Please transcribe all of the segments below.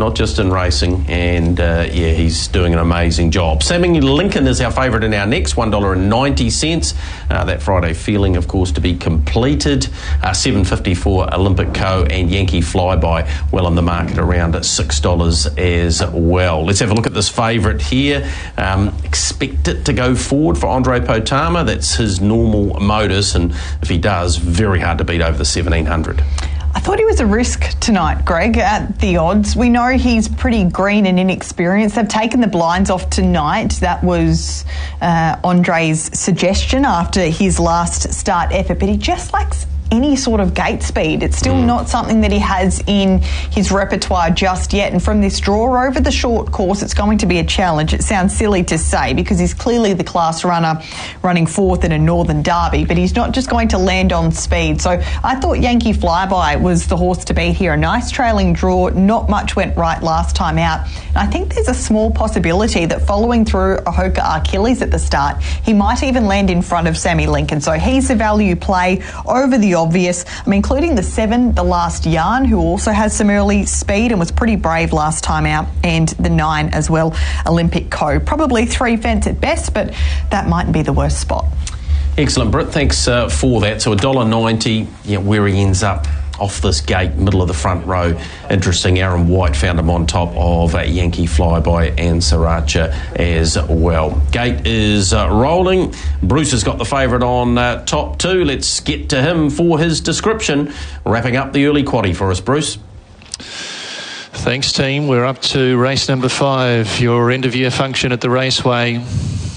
not just in racing, and he's doing an amazing job. Sammy Lincoln is our favourite in our next, $1.90. That Friday feeling, of course, to be completed. $7.50 for Olympic Co. and Yankee Flyby, well in the market around $6 as well. Let's have a look at this favourite here. Expect it to go forward for Andre Potama. That's his normal modus, and if he does, very hard to beat over the 1700. I thought he was a risk tonight, Greg, at the odds. We know he's pretty green and inexperienced. They've taken the blinds off tonight. That was Andre's suggestion after his last start effort, but he just lacks any sort of gate speed. It's still not something that he has in his repertoire just yet, and from this draw over the short course, it's going to be a challenge. It sounds silly to say because he's clearly the class runner running fourth in a Northern Derby, but he's not just going to land on speed. So I thought Yankee Flyby was the horse to beat here. A nice trailing draw, not much went right last time out. And I think there's a small possibility that following through Ahoka Achilles at the start, he might even land in front of Sammy Lincoln. So he's a value play over the obvious. Including the 7, the Last Yarn, who also has some early speed and was pretty brave last time out, and the 9 as well, Olympic Co. Probably 3 fence at best, but that mightn't be the worst spot. Excellent, Britt. Thanks for that. So $1.90, where he ends up off this gate, middle of the front row. Interesting. Aaron White found him on top of Yankee Flyby and Sriracha as well. Gate is rolling. Bruce has got the favourite on top 2. Let's get to him for his description. Wrapping up the early quaddie for us, Bruce. Thanks, team. We're up to race number 5, your end-of-year function at the Raceway.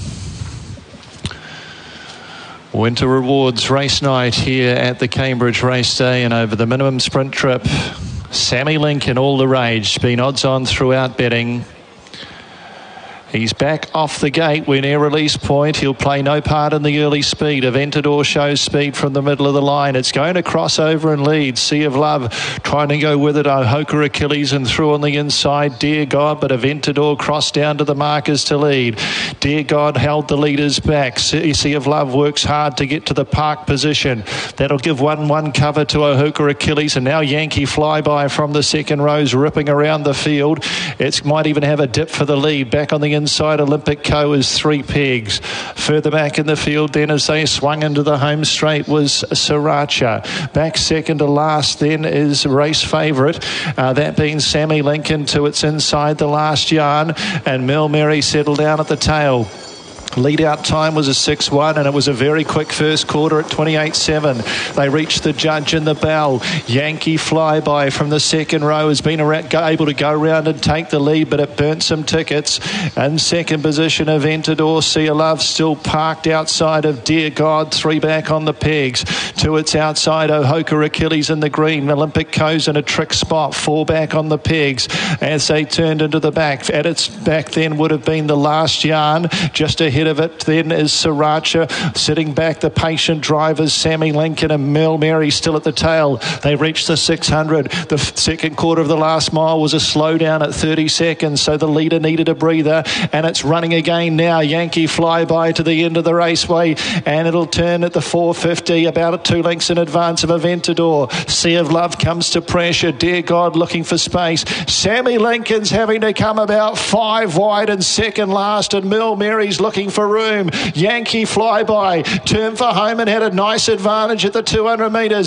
Winter Rewards race night here at the Cambridge Race Day, and over the minimum sprint trip, Sammy Lincoln, all the rage, been odds on throughout betting. He's back off the gate when air release point. He'll play no part in the early speed. Aventador shows speed from the middle of the line. It's going to cross over and lead. Sea of Love trying to go with it. Ahoka Achilles and through on the inside. Dear God, but Aventador crossed down to the markers to lead. Dear God held the leaders back. Sea of Love works hard to get to the park position. That'll give 1-1 cover to Ahoka Achilles, and now Yankee Flyby from the second rows ripping around the field. It might even have a dip for the lead. Back on the inside, Olympic Co. is 3 pegs. Further back in the field then, as they swung into the home straight, was Sriracha. Back second to last then is race favourite, that being Sammy Lincoln to its inside, the Last Yarn, and Mel Mary settled down at the tail. Lead out time was a 6-1, and it was a very quick first quarter at 28.7. They reached the judge in the bell. Yankee Flyby from the second row has been able to go round and take the lead, but it burnt some tickets. In second position, Aventador, Sea of Love still parked outside of Dear God, 3 back on the pegs. To its outside, Ahoka Achilles in the green. Olympic Co's in a trick spot, 4 back on the pegs as they turned into the back. At its back then would have been the Last Yarn. Just ahead of it then is Sriracha. Sitting back, the patient drivers, Sammy Lincoln and Mel Mary still at the tail. They reached the 600. The second quarter of the last mile was a slowdown at 30 seconds, so the leader needed a breather, and it's running again now. Yankee Flyby to the end of the raceway, and it'll turn at the 450, about 2 lengths in advance of Aventador. Sea of Love comes to pressure. Dear God looking for space. Sammy Lincoln's having to come about 5 wide and second last, and Mel Mary's looking for room. Yankee Flyby turned for home and had a nice advantage at the 200 metres.